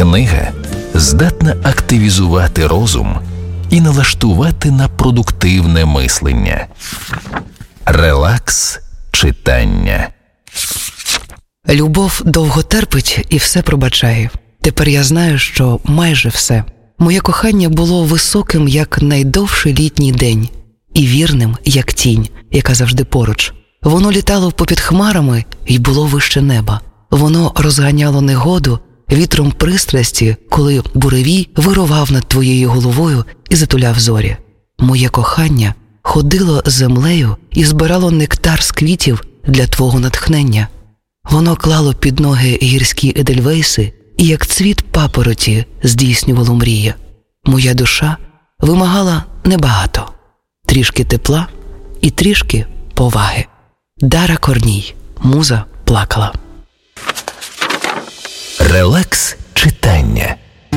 Книга здатна активізувати розум і налаштувати на продуктивне мислення. Релакс читання. Любов довго терпить і все пробачає. Тепер я знаю, що майже все. Моє кохання було високим, як найдовший літній день, і вірним, як тінь, яка завжди поруч. Воно літало попід хмарами і було вище неба. Воно розганяло негоду вітром пристрасті, коли буревій вирував над твоєю головою і затуляв зорі. Моє кохання ходило землею і збирало нектар з квітів для твого натхнення. Воно клало під ноги гірські едельвейси і як цвіт папороті здійснювало мрії. Моя душа вимагала небагато. Трішки тепла і трішки поваги. Дара Корній. Муза плакала. Релакс